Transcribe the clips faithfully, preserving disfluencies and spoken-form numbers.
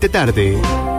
de tarde.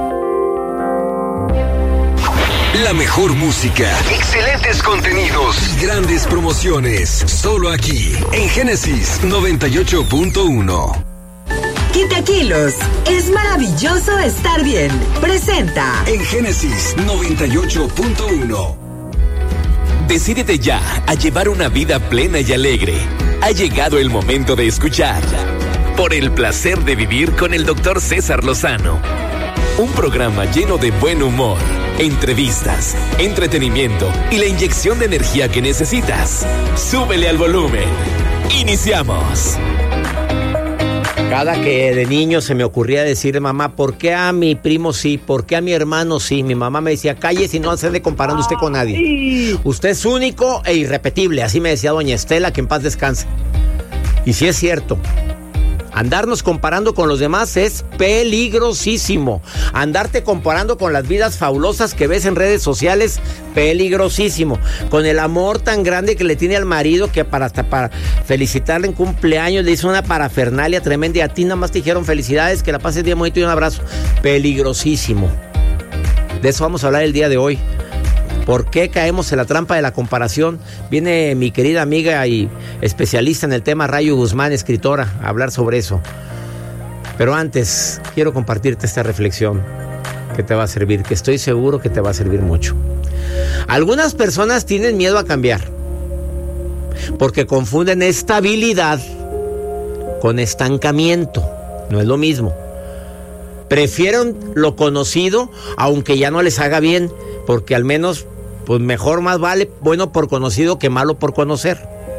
La mejor música, excelentes contenidos y grandes promociones. Solo aquí, en Génesis noventa y ocho punto uno. Quita kilos. Es maravilloso estar bien. Presenta. En Génesis noventa y ocho punto uno. Decídete ya a llevar una vida plena y alegre. Ha llegado el momento de escuchar Por el placer de vivir con el doctor César Lozano. Un programa lleno de buen humor, entrevistas, entretenimiento y la inyección de energía que necesitas. Súbele al volumen. Iniciamos. Cada que de niño se me ocurría decir, mamá, ¿por qué a mi primo sí? ¿Por qué a mi hermano sí? Mi mamá me decía, cállese y no se ande comparando usted con nadie. Usted es único e irrepetible. Así me decía doña Estela, que en paz descanse. Y sí es cierto. Andarnos comparando con los demás es peligrosísimo. Andarte comparando con las vidas fabulosas que ves en redes sociales, peligrosísimo. Con el amor tan grande que le tiene al marido, que para hasta para felicitarle en cumpleaños le hizo una parafernalia tremenda, y a ti nada más te dijeron felicidades, que la pases bien bonito y un abrazo. Peligrosísimo. De eso vamos a hablar el día de hoy. ¿Por qué caemos en la trampa de la comparación? Viene mi querida amiga y especialista en el tema, Rayo Guzmán, escritora, a hablar sobre eso. Pero antes, quiero compartirte esta reflexión que te va a servir, que estoy seguro que te va a servir mucho. Algunas personas tienen miedo a cambiar porque confunden estabilidad con estancamiento. No es lo mismo. Prefieren lo conocido, aunque ya no les haga bien, porque al menos, pues mejor más vale bueno por conocido que malo por conocer.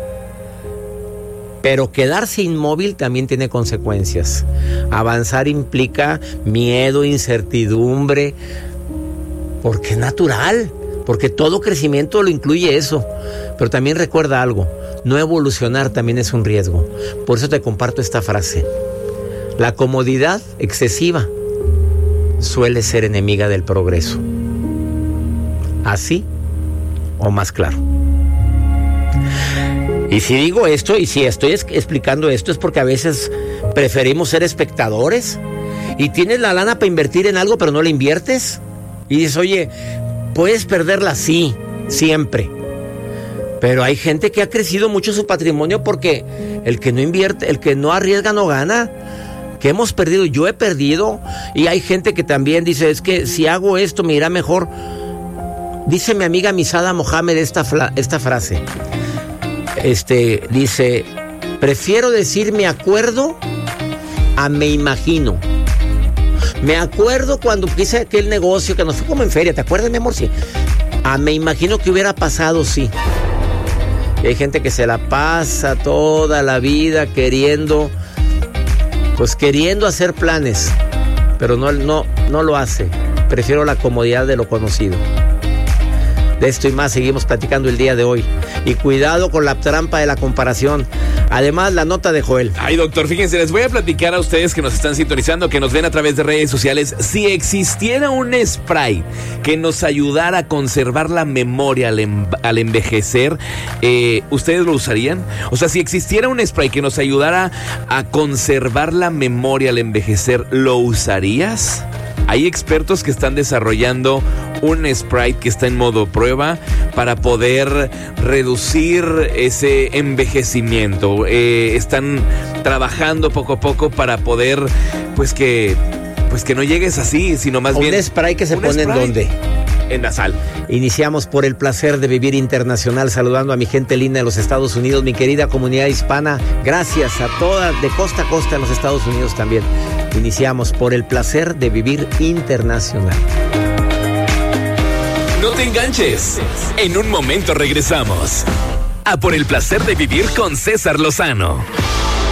Pero quedarse inmóvil también tiene consecuencias. Avanzar implica miedo, incertidumbre, porque es natural, porque todo crecimiento lo incluye eso. Pero también recuerda algo, no evolucionar también es un riesgo. Por eso te comparto esta frase. La comodidad excesiva suele ser enemiga del progreso. ¿Así o más claro? Y si digo esto, y si estoy explicando esto, es porque a veces preferimos ser espectadores. Y tienes la lana para invertir en algo, pero no la inviertes. Y dices, oye, puedes perderla, sí, siempre. Pero hay gente que ha crecido mucho su patrimonio porque el que no invierte, el que no arriesga no gana. Que hemos perdido, yo he perdido. Y hay gente que también dice, es que si hago esto me irá mejor. Dice mi amiga Misada Mohamed esta, esta frase. Este, dice, prefiero decir me acuerdo a me imagino. Me acuerdo cuando hice aquel negocio que nos fue como en feria, ¿te acuerdas, mi amor? Sí. A me imagino que hubiera pasado, sí. Y hay gente que se la pasa toda la vida queriendo, pues queriendo hacer planes, pero no, no, no lo hace. Prefiero la comodidad de lo conocido. De esto y más seguimos platicando el día de hoy. Y cuidado con la trampa de la comparación. Además, la nota de Joel. Ay, doctor, fíjense, les voy a platicar a ustedes que nos están sintonizando, que nos ven a través de redes sociales. Si existiera un spray que nos ayudara a conservar la memoria al, em- al envejecer, eh, ¿ustedes lo usarían? O sea, si existiera un spray que nos ayudara a conservar la memoria al envejecer, ¿lo usarías? Hay expertos que están desarrollando un Sprite que está en modo prueba para poder reducir ese envejecimiento. Eh, están trabajando poco a poco para poder, pues que, pues que no llegues así, sino más bien... ¿Un spray que se pone Sprite en dónde? En nasal. Iniciamos por el placer de vivir internacional, saludando a mi gente linda de los Estados Unidos, mi querida comunidad hispana. Gracias a todas, de costa a costa en los Estados Unidos también. Iniciamos por el placer de vivir internacional. No te enganches. En un momento regresamos a Por el placer de vivir con César Lozano.